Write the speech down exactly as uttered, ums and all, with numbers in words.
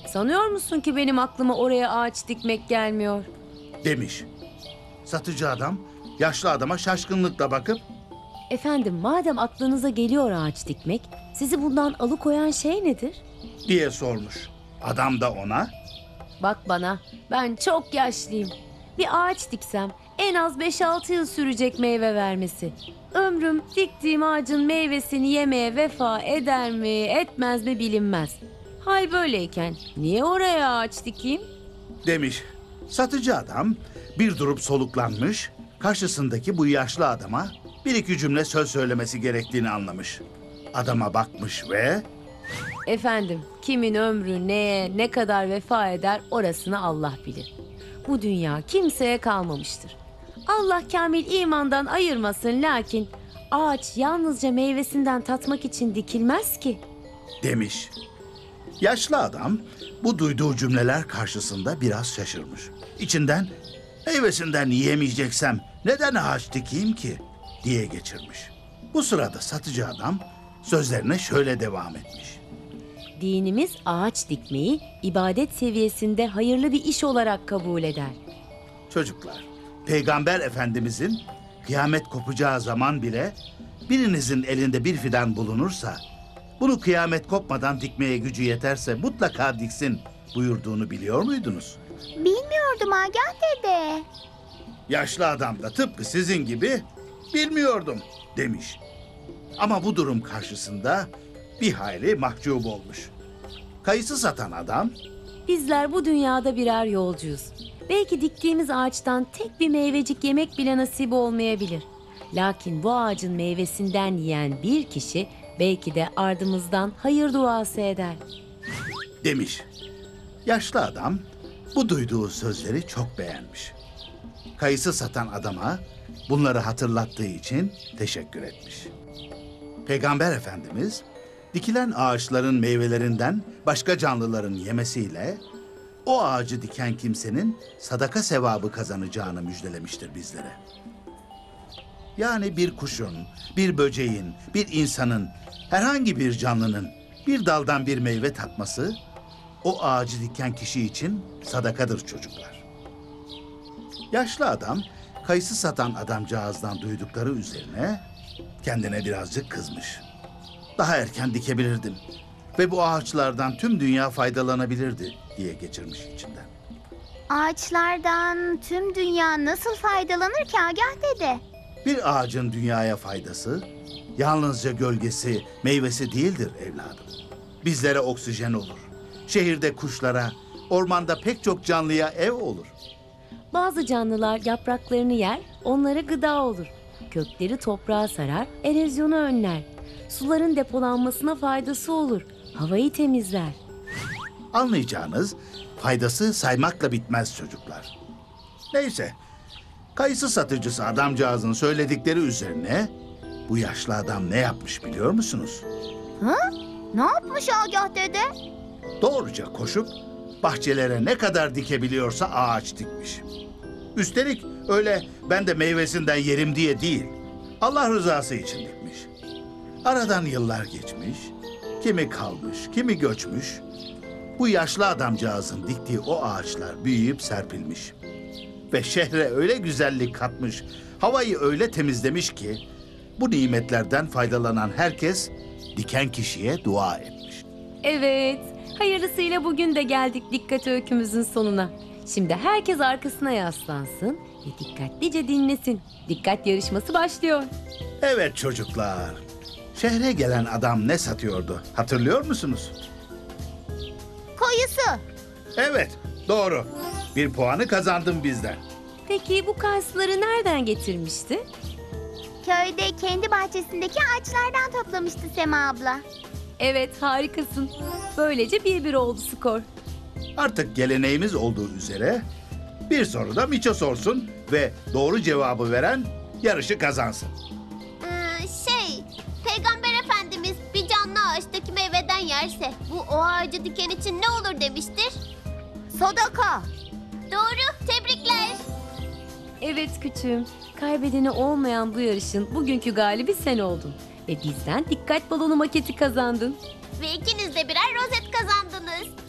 Sanıyor musun ki benim aklıma oraya ağaç dikmek gelmiyor? Demiş. Satıcı adam yaşlı adama şaşkınlıkla bakıp Efendim, madem aklınıza geliyor ağaç dikmek, sizi bundan alıkoyan şey nedir? diye sormuş. Adam da ona Bak bana, ben çok yaşlıyım. Bir ağaç diksem en az beş altı yıl sürecek meyve vermesi. Ömrüm diktiğim ağacın meyvesini yemeye vefa eder mi, etmez mi bilinmez. Hal böyleyken niye oraya ağaç dikeyim? demiş. Satıcı adam bir durup soluklanmış, karşısındaki bu yaşlı adama bir iki cümle söz söylemesi gerektiğini anlamış. Adama bakmış ve Efendim, kimin ömrü neye, ne kadar vefa eder orasını Allah bilir. Bu dünya kimseye kalmamıştır. Allah kamil imandan ayırmasın, lakin ağaç yalnızca meyvesinden tatmak için dikilmez ki. demiş. Yaşlı adam bu duyduğu cümleler karşısında biraz şaşırmış. İçinden meyvesinden yiyemeyeceksem neden ağaç dikeyim ki diye geçirmiş. Bu sırada satıcı adam sözlerine şöyle devam etmiş. Dinimiz ağaç dikmeyi ibadet seviyesinde hayırlı bir iş olarak kabul eder. Çocuklar, Peygamber Efendimizin kıyamet kopacağı zaman bile birinizin elinde bir fidan bulunursa bunu kıyamet kopmadan dikmeye gücü yeterse mutlaka diksin buyurduğunu biliyor muydunuz? Bilmiyordum Agah dede. Yaşlı adam da tıpkı sizin gibi bilmiyordum demiş. Ama bu durum karşısında bir hayli mahcup olmuş. Kayısı satan adam Bizler bu dünyada birer yolcuyuz. Belki diktiğimiz ağaçtan tek bir meyvecik yemek bile nasip olmayabilir. Lakin bu ağacın meyvesinden yiyen bir kişi belki de ardımızdan hayır duası eder. demiş. Yaşlı adam bu duyduğu sözleri çok beğenmiş. Kayısı satan adama bunları hatırlattığı için teşekkür etmiş. Peygamber Efendimiz dikilen ağaçların meyvelerinden başka canlıların yemesiyle o ağacı diken kimsenin sadaka sevabı kazanacağını müjdelemiştir bizlere. Yani bir kuşun, bir böceğin, bir insanın, herhangi bir canlının bir daldan bir meyve tatması o ağacı diken kişi için sadakadır çocuklar. Yaşlı adam kayısı satan adamcağızdan duydukları üzerine kendine birazcık kızmış. Daha erken dikebilirdim ve bu ağaçlardan tüm dünya faydalanabilirdi diye geçirmiş içinden. Ağaçlardan tüm dünya nasıl faydalanır ki Agah dede? Bir ağacın dünyaya faydası yalnızca gölgesi, meyvesi değildir evladım. Bizlere oksijen olur. Şehirde kuşlara, ormanda pek çok canlıya ev olur. Bazı canlılar yapraklarını yer, onlara gıda olur. Kökleri toprağa sarar, erozyonu önler. Suların depolanmasına faydası olur, havayı temizler. Anlayacağınız faydası saymakla bitmez çocuklar. Neyse, kayısı satıcısı adamcağızın söyledikleri üzerine bu yaşlı adam ne yapmış biliyor musunuz? Ha? Ne yapmış Agah dede? Doğruca koşup bahçelere ne kadar dikebiliyorsa ağaç dikmiş. Üstelik öyle ben de meyvesinden yerim diye değil, Allah rızası için dikmiş. Aradan yıllar geçmiş, kimi kalmış, kimi göçmüş. Bu yaşlı adamcağızın diktiği o ağaçlar büyüyüp serpilmiş. Ve şehre öyle güzellik katmış, havayı öyle temizlemiş ki bu nimetlerden faydalanan herkes diken kişiye dua etmiş. Evet, hayırlısıyla bugün de geldik dikkat öykümüzün sonuna. Şimdi herkes arkasına yaslansın ve dikkatlice dinlesin. Dikkat yarışması başlıyor. Evet çocuklar, şehre gelen adam ne satıyordu hatırlıyor musunuz? Kayısı. Evet, doğru. Bir puanı kazandım bizden. Peki bu kayısıları nereden getirmişti? Köyde kendi bahçesindeki ağaçlardan toplamıştı Sema abla. Evet, harikasın. Böylece bir bir oldu skor. Artık geleneğimiz olduğu üzere bir soru da Miço sorsun ve doğru cevabı veren yarışı kazansın. Ee, şey, Peygamber Efendimiz bir canlı ağaçtaki meyveden yerse bu o ağacı diken için ne olur demiştir? Sadaka. Doğru, tebrikler. Evet küçüğüm, kaybedeni olmayan bu yarışın bugünkü galibi sen oldun. Ve bizden dikkat balonu maketi kazandın. Ve ikiniz de birer rozet kazandınız.